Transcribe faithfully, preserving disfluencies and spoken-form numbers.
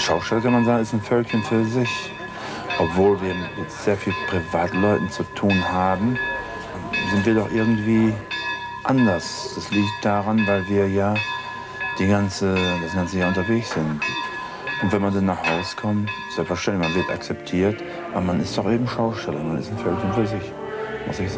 Schauspieler, kann man sagen, ist ein Völkchen für sich. Obwohl wir mit sehr vielen Privatleuten zu tun haben, sind wir doch irgendwie anders. Das liegt daran, weil wir ja die ganze, das ganze Jahr unterwegs sind. Und wenn man dann nach Hause kommt, selbstverständlich, man wird akzeptiert, aber man ist doch eben Schauspieler, man ist ein Völkchen für sich, muss ich sagen.